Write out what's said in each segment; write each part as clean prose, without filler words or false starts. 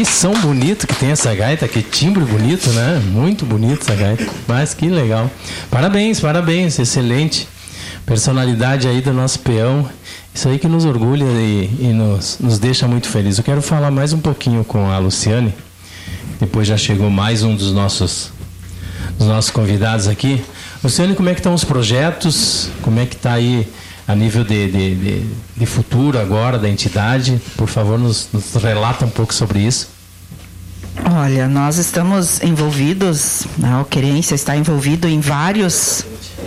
Que som bonito que tem essa gaita, que timbre bonito, né? Muito bonito essa gaita. Mas que legal. Parabéns, excelente. Personalidade aí do nosso peão. Isso aí que nos orgulha e nos deixa muito felizes. Eu quero falar mais um pouquinho com a Luciane. Depois já chegou mais um dos nossos convidados aqui. Luciane, como é que estão os projetos? Como é que está aí a nível de futuro agora da entidade? Por favor, nos relata um pouco sobre isso. Olha, nós estamos envolvidos, a Querência está envolvido em vários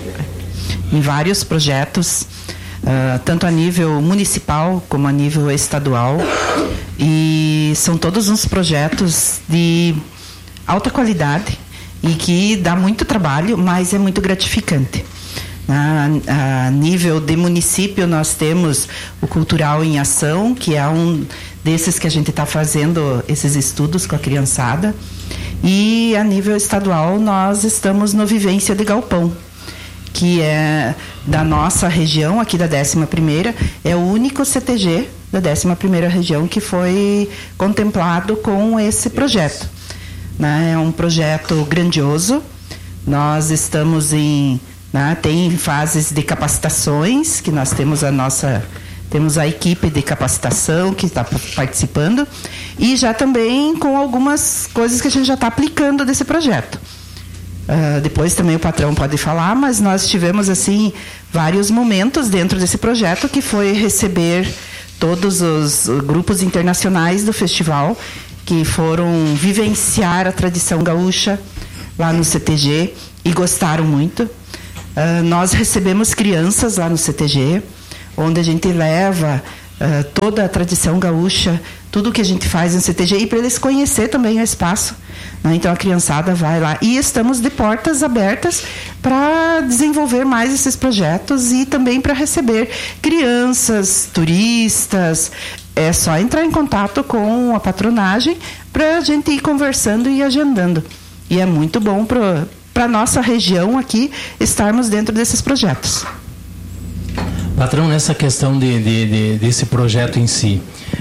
projetos, tanto a nível municipal como a nível estadual, e são todos uns projetos de alta qualidade e que dá muito trabalho, mas é muito gratificante. A nível de município, nós temos o Cultural em Ação, que é um desses que a gente está fazendo esses estudos com a criançada, e a nível estadual nós estamos no Vivência de Galpão, que é da nossa região, aqui da 11ª, é o único CTG da 11ª região que foi contemplado com esse projeto. É um projeto grandioso, nós estamos tem fases de capacitações, que nós temos a equipe de capacitação que está participando, e já também com algumas coisas que a gente já está aplicando desse projeto. Depois também o patrão pode falar, mas nós tivemos assim vários momentos dentro desse projeto, que foi receber todos os grupos internacionais do festival que foram vivenciar a tradição gaúcha lá no CTG e gostaram muito. Nós recebemos crianças lá no CTG, onde a gente leva toda a tradição gaúcha, tudo que a gente faz no CTG, e para eles conhecer também o espaço. Então a criançada vai lá. E estamos de portas abertas para desenvolver mais esses projetos e também para receber crianças, turistas. É só entrar em contato com a patronagem para a gente ir conversando e agendando. E é muito bom para a nossa região aqui estarmos dentro desses projetos. Patrão, nessa questão desse projeto em si,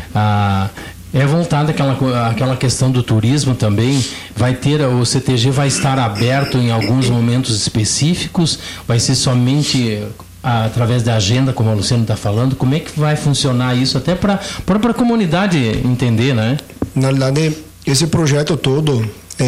é voltada àquela questão do turismo também? O CTG vai estar aberto em alguns momentos específicos? Vai ser somente através da agenda, como a Luciana está falando? Como é que vai funcionar isso, até para a comunidade entender, né? Na verdade, esse projeto todo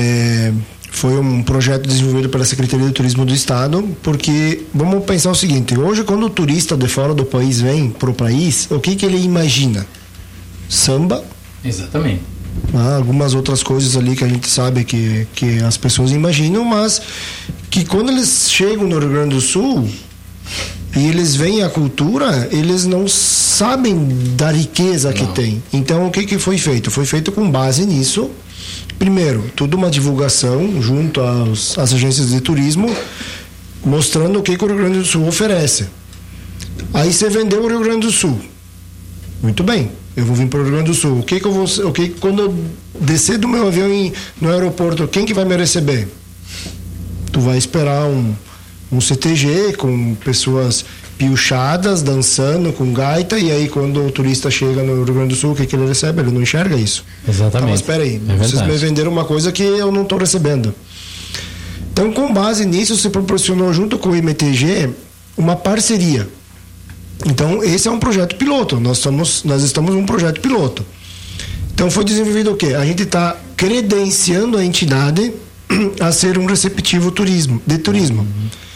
foi um projeto desenvolvido pela Secretaria de Turismo do Estado, porque vamos pensar o seguinte: hoje, quando o turista de fora do país vem para o país, o que ele imagina? Samba. Exatamente. Algumas outras coisas ali que a gente sabe que as pessoas imaginam, mas que quando eles chegam no Rio Grande do Sul e eles veem a cultura, eles não sabem da riqueza que tem. Então, o que foi feito? Foi feito com base nisso. Primeiro, tudo uma divulgação junto às agências de turismo, mostrando o que o Rio Grande do Sul oferece. Aí você vendeu o Rio Grande do Sul. Muito bem, eu vou vir para o Rio Grande do Sul. Quando eu descer do meu avião no aeroporto, quem que vai me receber? Tu vai esperar um CTG com pessoas piochadas, dançando com gaita, e aí quando o turista chega no Rio Grande do Sul, o que ele recebe? Ele não enxerga isso. Exatamente. Então, mas espera aí, vocês me venderam uma coisa que eu não estou recebendo. Então, com base nisso, se proporcionou junto com o IMTG uma parceria. Então, esse é um projeto piloto. Nós estamos num projeto piloto. Então, foi desenvolvido o quê? A gente está credenciando a entidade a ser um receptivo de turismo.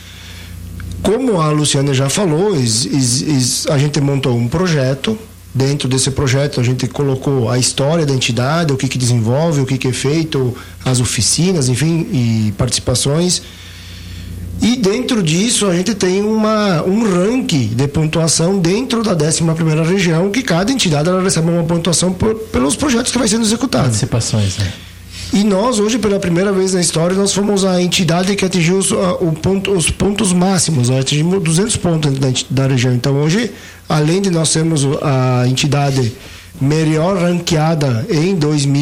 Como a Luciana já falou, a gente montou um projeto. Dentro desse projeto, a gente colocou a história da entidade, o que desenvolve, o que é feito, as oficinas, enfim, e participações. E dentro disso, a gente tem um ranking de pontuação dentro da 11ª região, que cada entidade ela recebe uma pontuação pelos projetos que vai sendo executados. Participações, né? E nós, hoje, pela primeira vez na história, nós fomos a entidade que atingiu os pontos máximos. Nós atingimos 200 pontos da região. Então, hoje, além de nós sermos a entidade melhor ranqueada em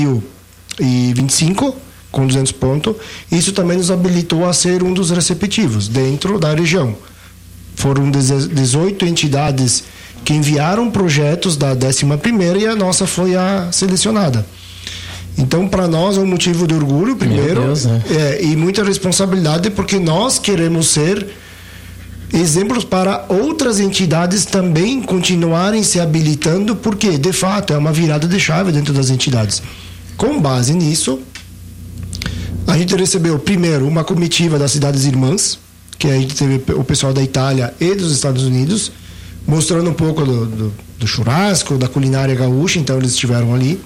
2025, com 200 pontos, isso também nos habilitou a ser um dos receptivos dentro da região. Foram 18 entidades que enviaram projetos da 11ª e a nossa foi a selecionada. Então, para nós é um motivo de orgulho, primeiro, Deus, né? E muita responsabilidade, porque nós queremos ser exemplos para outras entidades também continuarem se habilitando, porque, de fato, é uma virada de chave dentro das entidades. Com base nisso, a gente recebeu, primeiro, uma comitiva das cidades irmãs, que a gente teve o pessoal da Itália e dos Estados Unidos, mostrando um pouco do churrasco, da culinária gaúcha, então eles estiveram ali.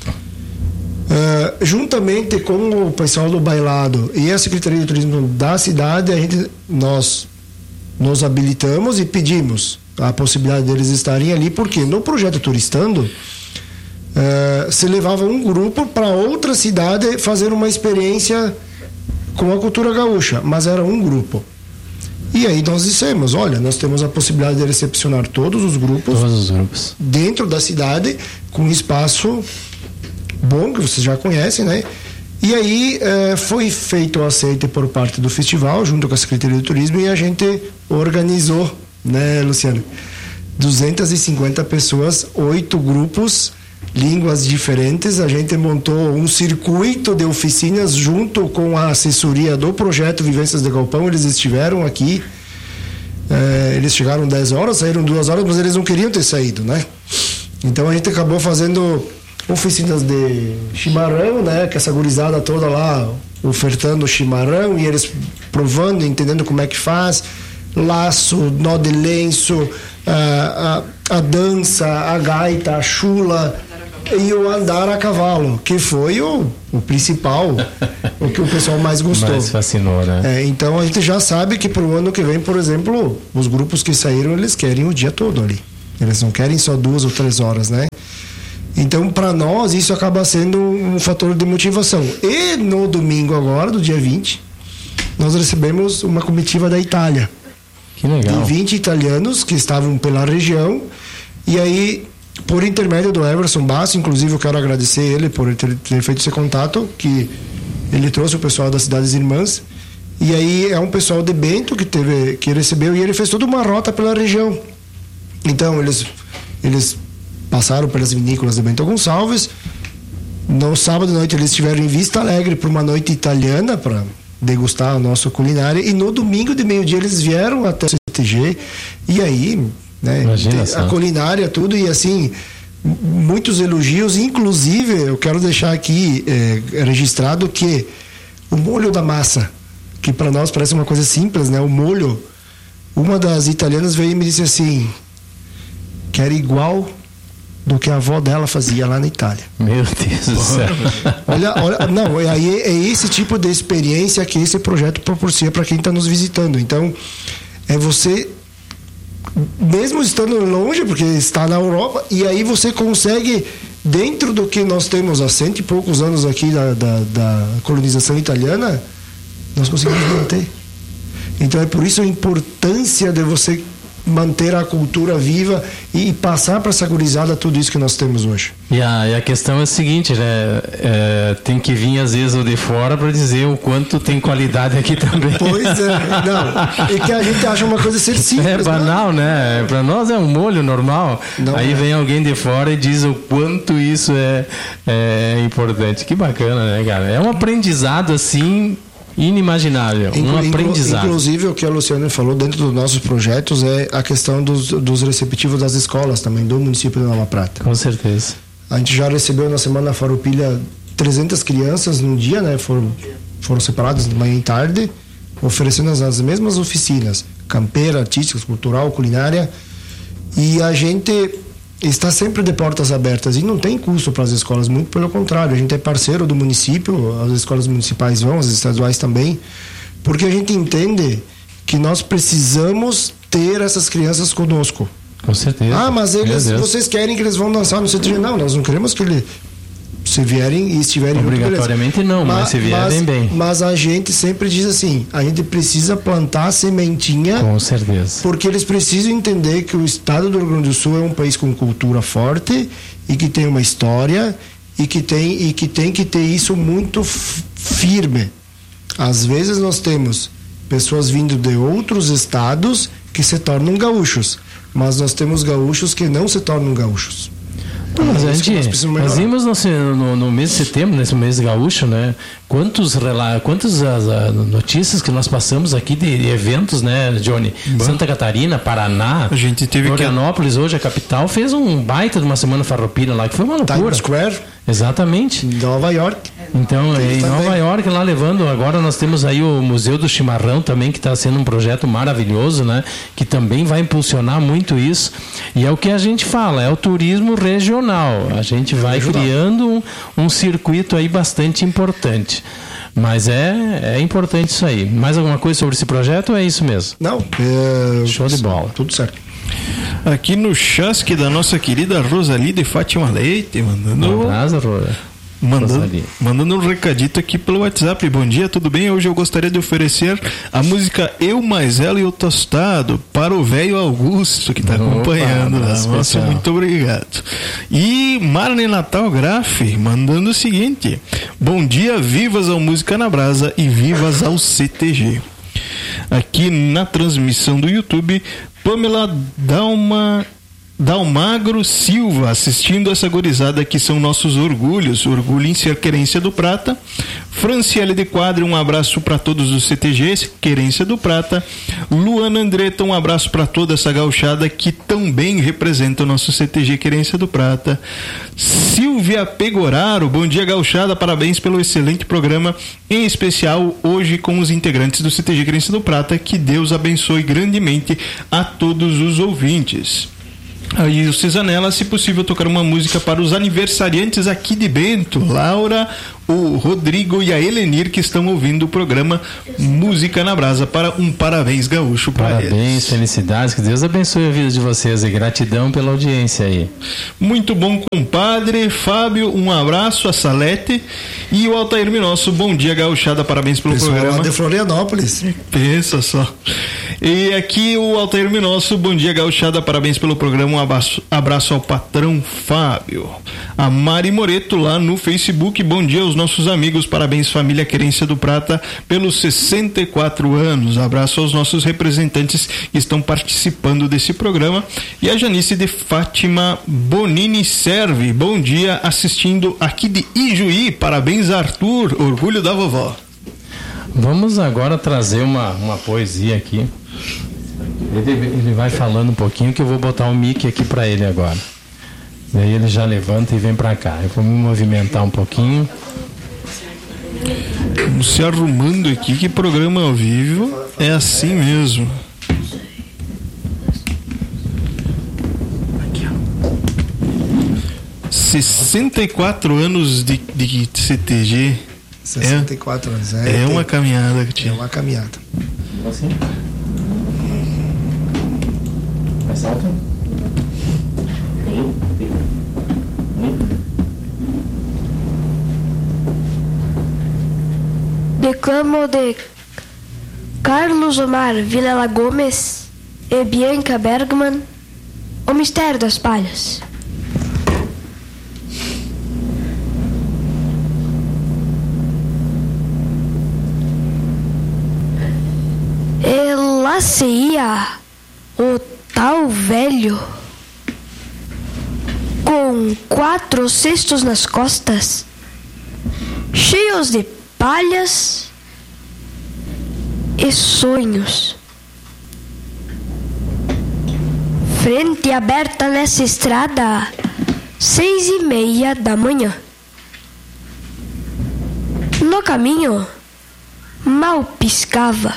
Juntamente com o pessoal do bailado e a Secretaria de Turismo da cidade, nós nos habilitamos e pedimos a possibilidade deles estarem ali, porque no projeto Turistando se levava um grupo para outra cidade fazer uma experiência com a cultura gaúcha, mas era um grupo. E aí nós dissemos, olha, nós temos a possibilidade de recepcionar todos os grupos dentro da cidade, com espaço bom, que vocês já conhecem, né? E aí foi feito o aceite por parte do festival, junto com a Secretaria de Turismo, e a gente organizou, né, Luciano? 250 pessoas, 8 grupos, línguas diferentes. A gente montou um circuito de oficinas junto com a assessoria do projeto Vivências de Galpão. Eles estiveram aqui, eles chegaram 10 horas, saíram 2 horas, mas eles não queriam ter saído, né? Então a gente acabou fazendo oficinas de chimarrão, né? Que essa gurizada toda lá ofertando chimarrão e eles provando, entendendo como é que faz, laço, nó de lenço, a dança, a gaita, a chula e o andar a cavalo, que foi o principal, o que o pessoal mais gostou. Mais fascinou, né? Então a gente já sabe que pro ano que vem, por exemplo, os grupos que saíram, eles querem o dia todo ali. Eles não querem só 2 ou 3 horas, né? Então, para nós, isso acaba sendo um fator de motivação. E no domingo agora, do dia 20, nós recebemos uma comitiva da Itália. Que legal. De 20 italianos que estavam pela região. E aí, por intermédio do Everson Basso, inclusive eu quero agradecer ele por ter feito esse contato, que ele trouxe o pessoal das Cidades Irmãs. E aí é um pessoal de Bento que recebeu, e ele fez toda uma rota pela região. Então, eles passaram pelas vinícolas de Bento Gonçalves. No sábado à noite eles estiveram em Vista Alegre para uma noite italiana para degustar a nossa culinária, e no domingo de meio-dia eles vieram até o CTG, e aí, né, a culinária, tudo, e assim, muitos elogios. Inclusive eu quero deixar aqui registrado que o molho da massa, que para nós parece uma coisa simples, né? O molho, uma das italianas veio e me disse assim, que era igual do que a avó dela fazia lá na Itália. Meu Deus do céu. Olha, não, aí é esse tipo de experiência que esse projeto proporciona para quem está nos visitando. Então, é você, mesmo estando longe, porque está na Europa, e aí você consegue, dentro do que nós temos há 100 e poucos anos aqui da colonização italiana, nós conseguimos manter. Então, é por isso a importância de você manter a cultura viva e passar para essa gurizada tudo isso que nós temos hoje. E a questão é a seguinte, né? Tem que vir às vezes o de fora para dizer o quanto tem qualidade aqui também. Pois é, não. E que a gente acha uma coisa ser simples. É banal, né? Para nós é um molho normal. Não aí vem alguém de fora e diz o quanto isso é importante. Que bacana, né, cara? É um aprendizado assim inimaginável, um aprendizado. Inclusive, o que a Luciana falou dentro dos nossos projetos é a questão dos receptivos das escolas também, do município de Nova Prata. Com certeza. A gente já recebeu na Semana Farroupilha 300 crianças num dia, né? Foram separadas de manhã e tarde, oferecendo as mesmas oficinas, campeira, artísticas, cultural, culinária, e a gente está sempre de portas abertas, e não tem custo para as escolas, muito pelo contrário, a gente é parceiro do município, as escolas municipais vão, as estaduais também, porque a gente entende que nós precisamos ter essas crianças conosco. Com certeza. Mas vocês querem que eles vão dançar no CTG? Não, nós não queremos que eles se vierem e estiverem obrigatoriamente junto, não, mas se vierem bem. Mas a gente sempre diz assim, a gente precisa plantar a sementinha. Com certeza. Porque eles precisam entender que o estado do Rio Grande do Sul é um país com cultura forte e que tem uma história e que tem que ter isso muito firme. Às vezes nós temos pessoas vindo de outros estados que se tornam gaúchos, mas nós temos gaúchos que não se tornam gaúchos. Mas nós vimos no mês de setembro, nesse mês gaúcho, né? Quantas notícias que nós passamos aqui de eventos, né, Johnny? Santa Catarina, Paraná, a gente teve Florianópolis, hoje a capital, fez um baita de uma semana farroupilha lá, que foi uma loucura. Times Square. Exatamente. Nova York. Então, em Nova York, lá levando, agora nós temos aí o Museu do Chimarrão também, que está sendo um projeto maravilhoso, né? Que também vai impulsionar muito isso. E é o que a gente fala, é o turismo regional. A gente vai criando um circuito aí bastante importante. Mas é importante isso aí. Mais alguma coisa sobre esse projeto ou é isso mesmo? Não. Show de bola. Tudo certo. Aqui no chasque da nossa querida Rosali de Fátima Leite, mandando um recadito aqui pelo WhatsApp. Bom dia, tudo bem? Hoje eu gostaria de oferecer a música Eu, Mais Ela e o Tostado para o velho Augusto, que está acompanhando lá. Nossa, muito obrigado. E Marne Natal Graff mandando o seguinte: bom dia, vivas ao Música na Brasa e vivas ao CTG. Aqui na transmissão do YouTube, Pamela Dalmagro Silva assistindo essa gorizada que são nossos orgulhos. Orgulho em ser Querência do Prata. Franciele de Quadro, um abraço para todos os CTGs, Querência do Prata. Luana Andretta, um abraço para toda essa gauchada que também representa o nosso CTG Querência do Prata. Silvia Pegoraro, bom dia gauchada, parabéns pelo excelente programa, em especial hoje com os integrantes do CTG Querência do Prata, que Deus abençoe grandemente a todos os ouvintes. Aí o Cisanella, se possível, tocar uma música para os aniversariantes aqui de Bento, Laura, o Rodrigo e a Helenir, que estão ouvindo o programa Música na Brasa, para um parabéns gaúcho para eles. Parabéns, felicidades, que Deus abençoe a vida de vocês e gratidão pela audiência aí. Muito bom, compadre Fábio, um abraço a Salete e o Altair Minosso, bom dia gauchada, parabéns pelo programa. De Florianópolis. Pensa só. E aqui o Altair Minosso, bom dia gauchada, parabéns pelo programa, um abraço ao patrão Fábio. A Mari Moreto lá no Facebook, bom dia aos nossos amigos, parabéns família Querência do Prata pelos 64 anos, abraço aos nossos representantes que estão participando desse programa. E a Janice de Fátima Bonini Serve, bom dia assistindo aqui de Ijuí, parabéns Arthur, orgulho da vovó. Vamos agora trazer uma poesia aqui. Ele vai falando um pouquinho, que eu vou botar um mic aqui para ele agora. Daí ele já levanta e vem para cá. Eu vou me movimentar um pouquinho. Vamos se arrumando aqui, que programa ao vivo é assim mesmo. Aqui, ó. 64 anos de CTG. 64 anos. É uma caminhada que tinha. É uma caminhada. Assim? Mais alto? Declamo de Carlos Omar Vilela Gomes e Bianca Bergman, O Mistério das Palhas. E lá se ia o tal velho com 4 cestos nas costas, cheios de palhas e sonhos. Frente aberta nessa estrada, 6:30 da manhã. No caminho, mal piscava.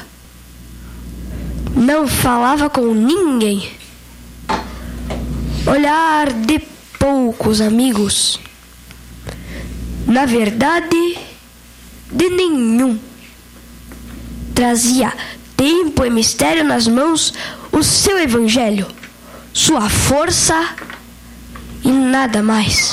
Não falava com ninguém. Olhar de poucos amigos. Na verdade, de nenhum. Trazia tempo e mistério nas mãos o seu evangelho, sua força e nada mais.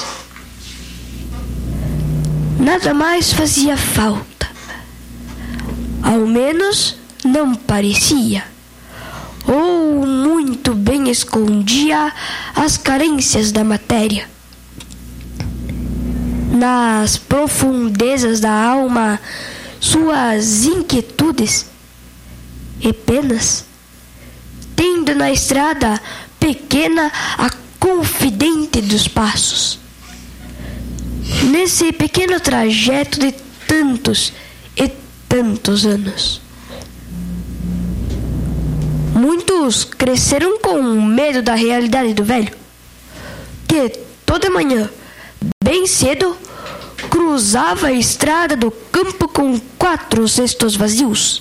Nada mais fazia falta. Ao menos não parecia. Ou muito bem escondia as carências da matéria. Nas profundezas da alma, suas inquietudes e penas, tendo na estrada pequena a confidente dos passos. Nesse pequeno trajeto de tantos e tantos anos, muitos cresceram com medo da realidade do velho, que toda manhã, bem cedo, cruzava a estrada do campo com 4 cestos vazios.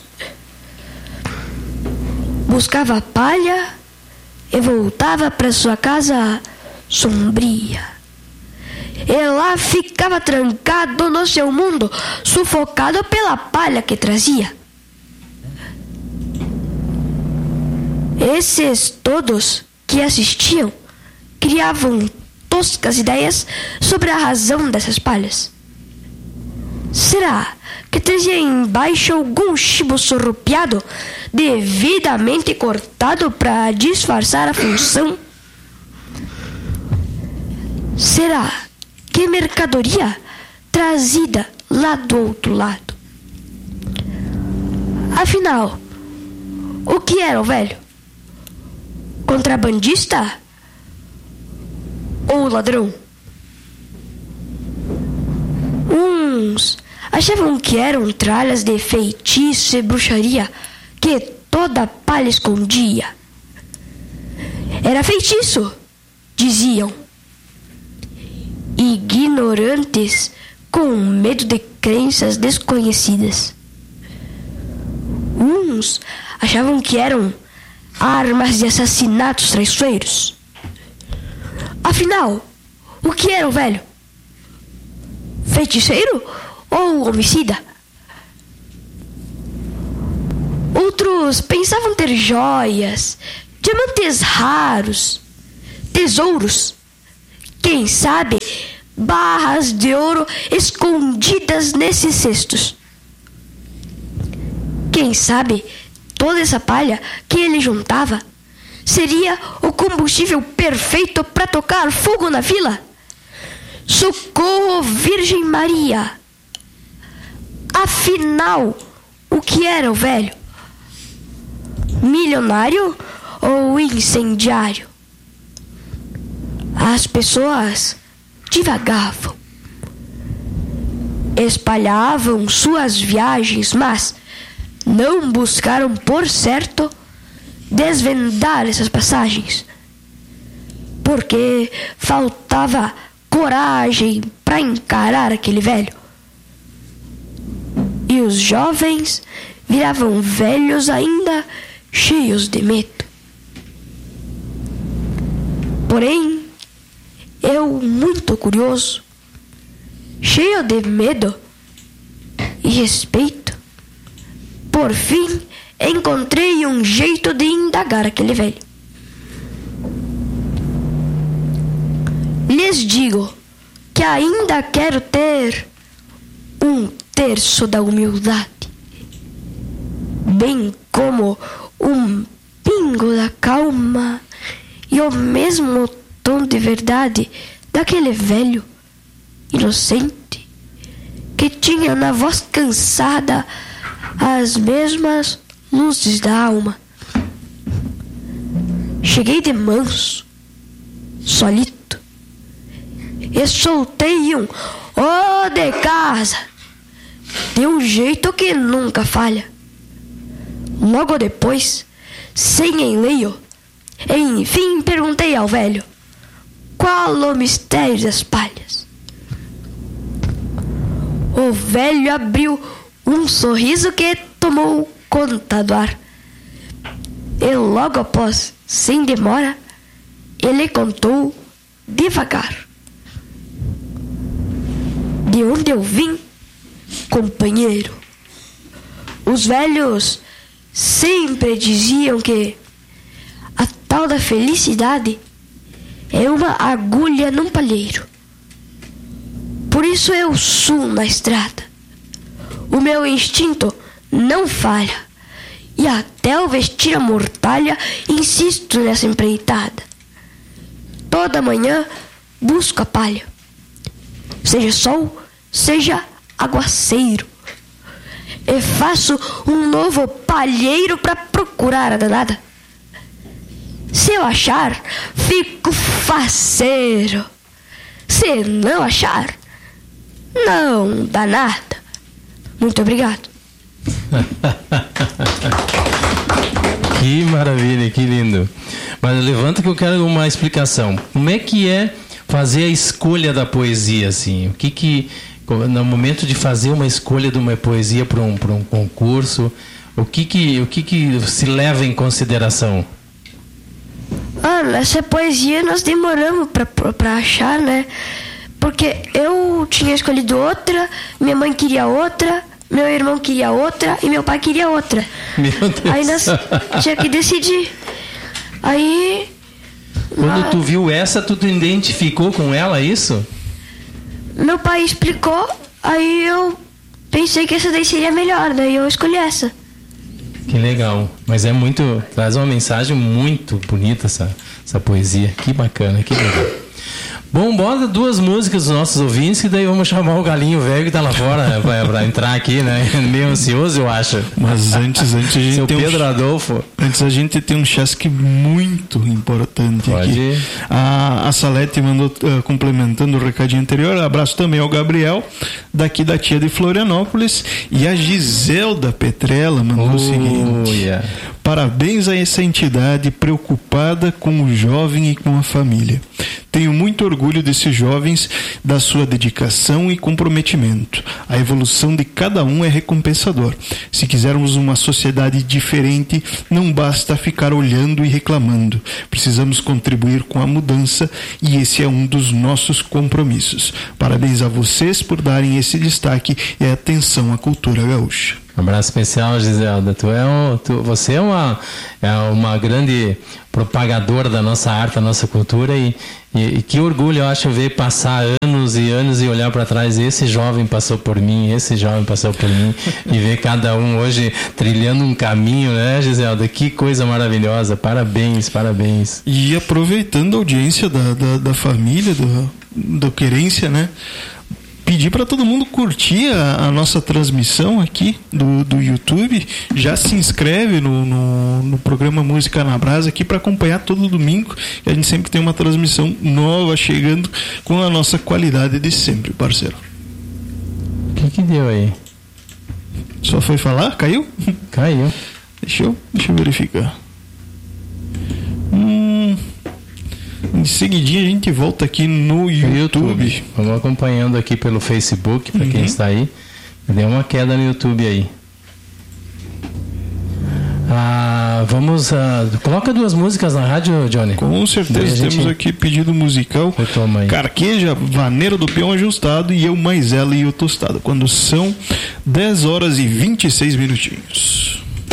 Buscava palha e voltava para sua casa sombria. E lá ficava trancado no seu mundo, sufocado pela palha que trazia. Esses todos que assistiam criavam toscas ideias sobre a razão dessas palhas. Será que trazia embaixo algum chibo surrupiado, devidamente cortado para disfarçar a função? Será que mercadoria trazida lá do outro lado? Afinal, o que era o velho? Contrabandista ou ladrão? Uns achavam que eram tralhas de feitiço e bruxaria que toda palha escondia. Era feitiço, diziam. Ignorantes com medo de crenças desconhecidas. Uns achavam que eram armas de assassinatos traiçoeiros. Afinal, o que era o velho? Feiticeiro ou homicida? Outros pensavam ter joias, diamantes raros, tesouros, quem sabe barras de ouro escondidas nesses cestos. Quem sabe toda essa palha que ele juntava seria o combustível perfeito para tocar fogo na vila? Socorro, Virgem Maria! Afinal, o que era o velho? Milionário ou incendiário? As pessoas divagavam, espalhavam suas viagens, mas não buscaram por certo desvendar essas passagens, porque faltava coragem para encarar aquele velho. E os jovens viravam velhos ainda cheios de medo. Porém, eu, muito curioso, cheio de medo e respeito, por fim encontrei um jeito de indagar aquele velho. Lhes digo que ainda quero ter 1/3 da humildade, bem como um pingo da calma e o mesmo tom de verdade daquele velho inocente que tinha na voz cansada as mesmas luzes da alma. Cheguei de manso, solito, e soltei um "Ô de casa!" de um jeito que nunca falha. Logo depois, sem enleio, enfim perguntei ao velho qual o mistério das palhas. O velho abriu um sorriso que tomou conta do ar, e logo após, sem demora, ele contou devagar: de onde eu vim, companheiro. Os velhos sempre diziam que a tal da felicidade é uma agulha num palheiro. Por isso eu suo na estrada. O meu instinto não falha, e até ao vestir a mortalha insisto nessa empreitada. Toda manhã busco a palha, seja sol, seja aguaceiro, e faço um novo palheiro para procurar a danada. Se eu achar, fico faceiro. Se não achar, não dá nada. Muito obrigado. Que maravilha, que lindo. Mas levanta que eu quero uma explicação. Como é que é fazer a escolha da poesia, assim? O que no momento de fazer uma escolha de uma poesia para um concurso, o que se leva em consideração? Essa poesia nós demoramos pra achar, né? Porque eu tinha escolhido outra, minha mãe queria outra, meu irmão queria outra e meu pai queria outra. Meu Deus. Aí nós tinha que decidir. Aí... Quando tu viu essa, tu identificou com ela isso? Meu pai explicou, aí eu pensei que essa daí seria melhor, daí eu escolhi essa. Que legal. Mas traz uma mensagem muito bonita essa poesia. Que bacana, que legal. Bom, bota 2 músicas dos nossos ouvintes, que daí vamos chamar o galinho velho que tá lá fora pra entrar aqui, né? Meio ansioso, eu acho. Mas antes a gente Seu tem Pedro Adolfo. Antes a gente tem um chasque muito importante. Pode aqui. ir. A Salete mandou, complementando o recadinho anterior, abraço também ao Gabriel, daqui da tia de Florianópolis, e a Giselda Petrella mandou o seguinte: yeah. Parabéns a essa entidade preocupada com o jovem e com a família. Tenho muito orgulho desses jovens, da sua dedicação e comprometimento. A evolução de cada um é recompensador. Se quisermos uma sociedade diferente, não basta ficar olhando e reclamando. Precisamos contribuir com a mudança e esse é um dos nossos compromissos. Parabéns a vocês por darem esse destaque e atenção à cultura gaúcha. Um abraço especial, Giselda. Você é uma grande propagadora da nossa arte, da nossa cultura e que orgulho, eu acho, ver passar anos e anos e olhar para trás. Esse jovem passou por mim, e ver cada um hoje trilhando um caminho, né, Giselda? Que coisa maravilhosa. Parabéns, parabéns. E aproveitando a audiência da família, do Querência, né? Pedir para todo mundo curtir a nossa transmissão aqui do YouTube. Já se inscreve no programa Música na Brasa aqui para acompanhar todo domingo. A gente sempre tem uma transmissão nova chegando com a nossa qualidade de sempre, parceiro. O que deu aí? Só foi falar? Caiu? Caiu. Deixa eu verificar. Em seguidinha a gente volta aqui no YouTube. Vamos acompanhando aqui pelo Facebook, para quem está aí. Deu uma queda no YouTube aí. Coloca 2 músicas na rádio, Johnny. Com certeza, temos aqui pedido musical. Carqueja, Vaneiro do Peão Ajustado e Eu Mais Ela e o Tostado. Quando são 10 horas e 26 minutinhos.